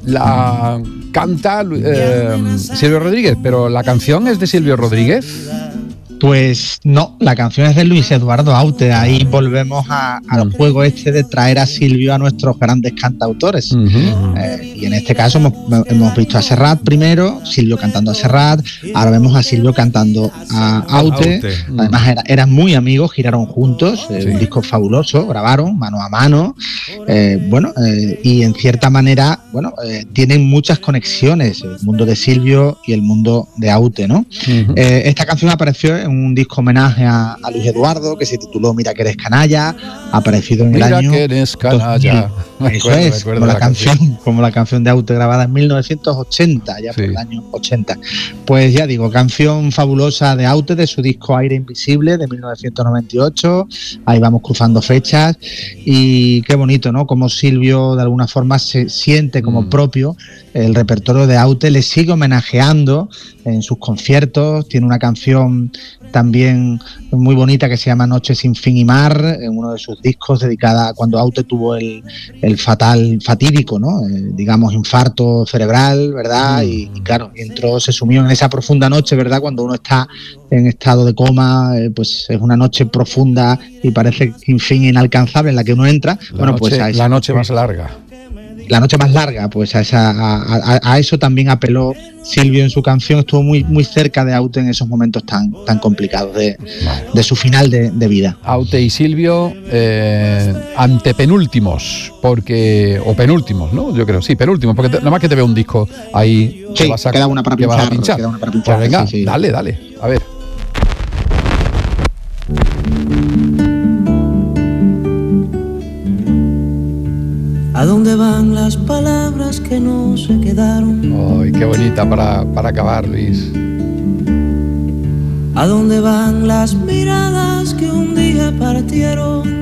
la canta Silvio Rodríguez, pero ¿la canción es de Silvio Rodríguez? Pues no, la canción es de Luis Eduardo Aute. Ahí volvemos al juego este de traer a Silvio a nuestros grandes cantautores. Y en este caso hemos visto a Serrat primero, Silvio cantando a Serrat, ahora vemos a Silvio cantando a Aute. Además eran muy amigos, giraron juntos, un disco fabuloso, grabaron mano a mano. Y en cierta manera, tienen muchas conexiones, el mundo de Silvio y el mundo de Aute, ¿no? Esta canción apareció en un disco homenaje a Luis Eduardo que se tituló Mira que eres canalla, aparecido en el año Mira que eres canalla. Eso es, como la canción de Aute grabada en 1980, ya por el año 80. Pues ya digo, canción fabulosa de Aute, de su disco Aire Invisible de 1998. Ahí vamos cruzando fechas y qué bonito, ¿no? Como Silvio de alguna forma se siente como propio el repertorio de Aute, le sigue homenajeando en sus conciertos. Tiene una canción también muy bonita que se llama Noche sin fin y mar, en uno de sus discos, dedicada a cuando Aute tuvo el fatídico, ¿no? Digamos, infarto cerebral, ¿verdad? Y claro, se sumió en esa profunda noche, ¿verdad? Cuando uno está en estado de coma, pues es una noche profunda y parece sin fin inalcanzable en la que uno entra. La noche más larga. La noche más larga, pues a eso también apeló Silvio en su canción. Estuvo muy, muy cerca de Aute en esos momentos tan complicados de su final de vida. Aute y Silvio antepenúltimos, o penúltimos, ¿no? Yo creo, sí, penúltimos, porque nada más que te veo un disco ahí. Sí, queda una para pinchar. Pues venga, sí. Dale, a ver. ¿A dónde van las palabras que no se quedaron? ¡Ay, qué bonita para acabar, Luis! ¿A dónde van las miradas que un día partieron?